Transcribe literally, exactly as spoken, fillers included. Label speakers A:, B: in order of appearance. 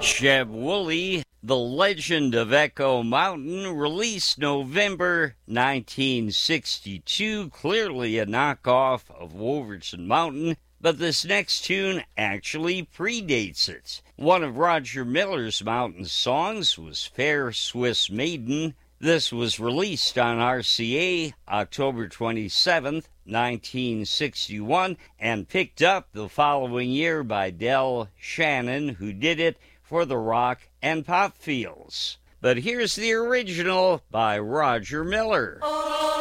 A: Jeb Woolley, The Legend of Echo Mountain, released November nineteen sixty-two, clearly a knockoff of Wolverton Mountain, but this next tune actually predates it. One of Roger Miller's mountain songs was Fair Swiss Maiden. This was released on R C A October twenty-seventh, nineteen sixty-one, and picked up the following year by Del Shannon, who did it for the Rock and Pop Fields. But here's the original by Roger Miller. Oh.